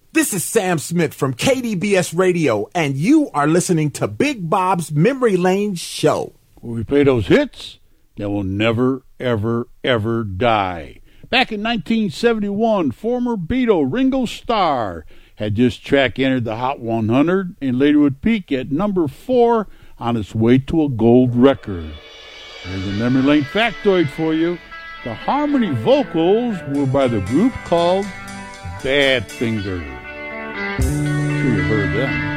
This is Sam Smith from KDBS Radio, and you are listening to Big Bob's Memory Lane Show. Where we play those hits that will never, ever, ever die. Back in 1971, former Beatle Ringo Starr had this track entered the Hot 100 and later would peak at number 4 on its way to a gold record. There's a Memory Lane factoid for you. The harmony vocals were by the group called Badfinger. I'm sure you've heard them.